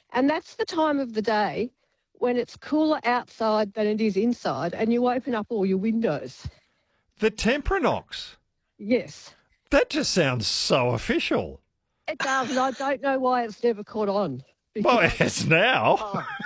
And that's the time of the day when it's cooler outside than it is inside, and you open up all your windows. The Temperanox. Yes, That just sounds so official. it does, and I don't know why it's never caught on. Well, it has now.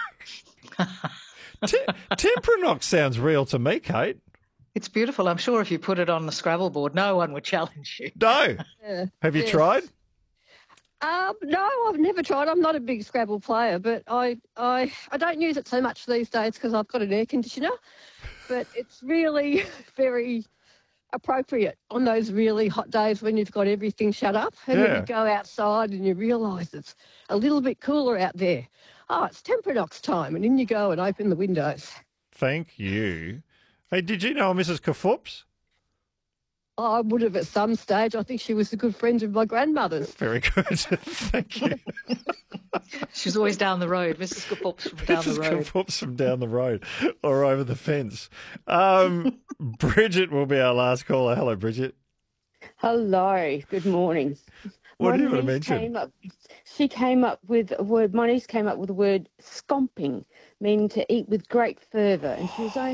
Temperanox sounds real to me, Kate. It's beautiful. I'm sure if you put it on the Scrabble board, no one would challenge you. No. Yeah. Have you Yes. tried? No, I've never tried. I'm not a big Scrabble player, but I don't use it so much these days because I've got an air conditioner. But it's really very appropriate on those really hot days when you've got everything shut up and then Yeah. you go outside and you realise it's a little bit cooler out there. Oh, it's Temperanox time, and in you go and open the windows. Thank you. Hey, did you know Mrs. Kafoops? I would have at some stage. I think she was a good friend of my grandmother's. Very good. Thank you. She's always down the road. Mrs. Kapoops from down the Mrs. road. Kafoops from down the road or over the fence. Bridget will be our last caller. Hello, Bridget. Hello, good morning. What do you My want to niece mention? She came up with a word, my niece came up with the word scomping, meaning to eat with great fervour. And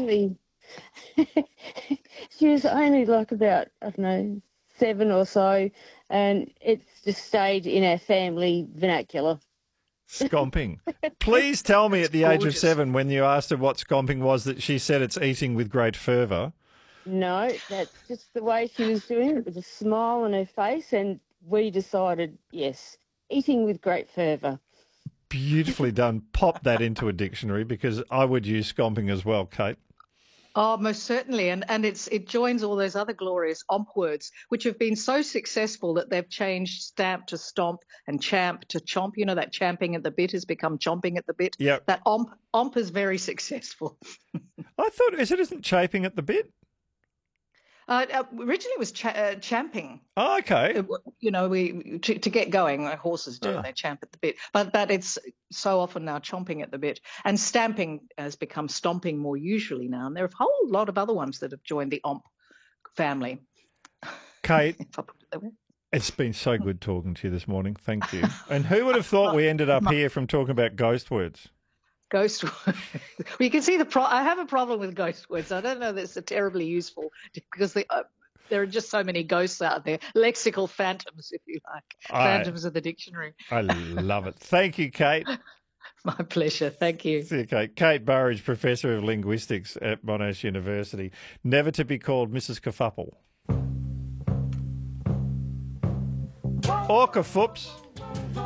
she was only like about, I don't know, 7 or so. And it's just stayed in our family vernacular. Scomping. Please tell me at the age of gorgeous. 7 when you asked her what scomping was that she said it's eating with great fervour. No, that's just the way she was doing it, with a smile on her face. And we decided, yes, eating with great fervour. Beautifully done. Pop that into a dictionary because I would use scomping as well, Kate. Oh, most certainly. And it joins all those other glorious omp words, which have been so successful that they've changed stamp to stomp and champ to chomp. You know, that champing at the bit has become chomping at the bit. Yep. That omp is very successful. I thought, isn't chaping at the bit? Originally it was champing. Oh, okay. You know, to get going, like horses do, they champ at the bit. But it's so often now chomping at the bit. And stamping has become stomping more usually now. And there are a whole lot of other ones that have joined the omp family. Kate, If I put it that way. it's been so good talking to you this morning. Thank you. And who would have thought we ended up here from talking about ghost words? Ghost words. Well, you can see I have a problem with ghost words. I don't know that it's terribly useful because there are just so many ghosts out there. Lexical phantoms, if you like. Phantoms of the dictionary. I love it. Thank you, Kate. My pleasure. Thank you. See you, Kate. Kate Burridge, Professor of Linguistics at Monash University. Never to be called Mrs. Kerfuffle. Or Kafoops.